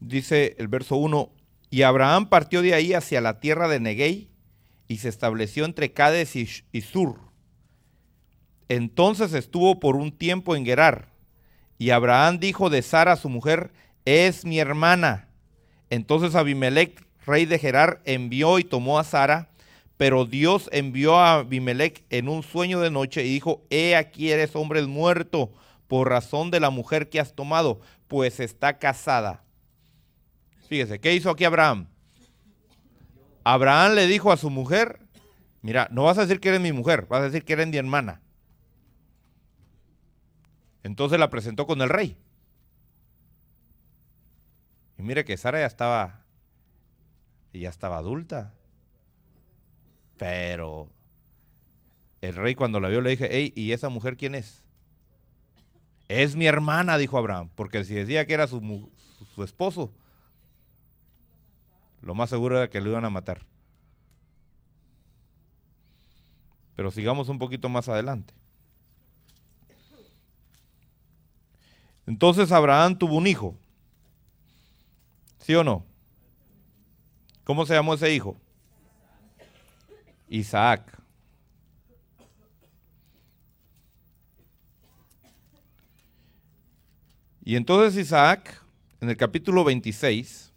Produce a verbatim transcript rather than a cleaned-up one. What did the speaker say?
Dice el verso uno, y Abraham partió de ahí hacia la tierra de Neguey y se estableció entre Cades y, y Sur. Entonces estuvo por un tiempo en Gerar. Y Abraham dijo de Sara su mujer, es mi hermana. Entonces Abimelech, rey de Gerar, envió y tomó a Sara, pero Dios envió a Abimelech en un sueño de noche y dijo, he aquí eres hombre muerto por razón de la mujer que has tomado, pues está casada. Fíjese, ¿qué hizo aquí Abraham? Abraham le dijo a su mujer, mira, no vas a decir que eres mi mujer, vas a decir que eres mi hermana. Entonces la presentó con el rey. Y mire que Sara ya estaba, ya estaba adulta. Pero el rey cuando la vio le dije, hey, ¿y esa mujer quién es? Es mi hermana, dijo Abraham, porque si decía que era su, su, su esposo, lo más seguro era que lo iban a matar. Pero sigamos un poquito más adelante. Entonces Abraham tuvo un hijo. ¿Sí o no? ¿Cómo se llamó ese hijo? Isaac. Y entonces Isaac, en el capítulo veintiséis,